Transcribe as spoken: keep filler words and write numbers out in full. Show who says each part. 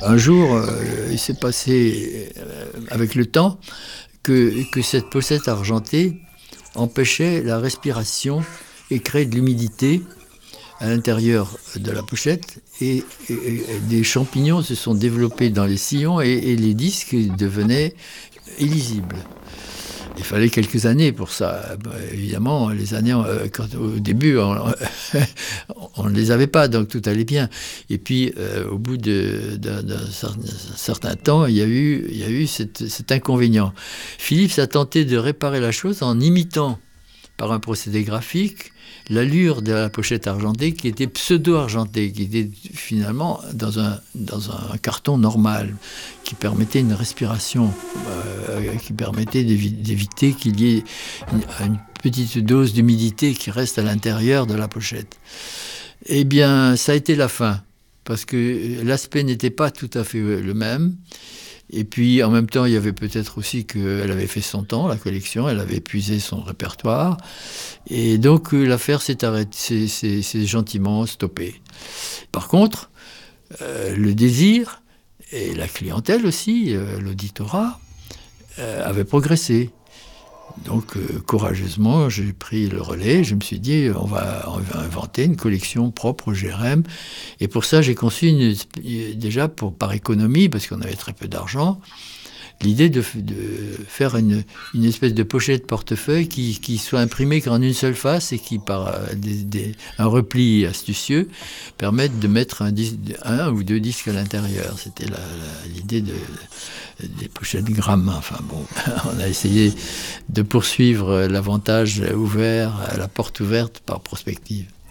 Speaker 1: Un jour, euh, il s'est passé, euh, avec le temps, que, que cette pochette argentée empêchait la respiration et créait de l'humidité à l'intérieur de la pochette. Et, et, et des champignons se sont développés dans les sillons et, et les disques devenaient illisibles. Il fallait quelques années pour ça. Bah, évidemment, les années, euh, quand, au début, on ne les avait pas, donc tout allait bien. Et puis, euh, au bout de, d'un, d'un certain temps, il y a eu, il y a eu cette, cet inconvénient. Philips a tenté de réparer la chose en imitant, par un procédé graphique, l'allure de la pochette argentée qui était pseudo-argentée, qui était finalement dans un, dans un carton normal, qui permettait une respiration, euh, qui permettait d'évi- d'éviter qu'il y ait une, une petite dose d'humidité qui reste à l'intérieur de la pochette. Eh bien, ça a été la fin, parce que l'aspect n'était pas tout à fait le même. Et puis, en même temps, il y avait peut-être aussi qu'elle avait fait son temps, la collection, elle avait épuisé son répertoire. Et donc, l'affaire s'est arrêtée, s'est, s'est, s'est gentiment stoppée. Par contre, euh, le désir, et la clientèle aussi, euh, l'auditorat, euh, avait progressé. Donc, euh, courageusement, j'ai pris le relais. Je me suis dit, on va, on va inventer une collection propre au G R M. Et pour ça, j'ai conçu, une, déjà pour, par économie, parce qu'on avait très peu d'argent, l'idée de, de faire une, une espèce de pochette portefeuille qui, qui soit imprimée qu'en une seule face et qui, par des, des, un repli astucieux, permette de mettre un, disque, un ou deux disques à l'intérieur. C'était la, la, l'idée de, des pochettes grammes. Enfin bon, on a essayé de poursuivre l'avantage ouvert, la porte ouverte par prospective.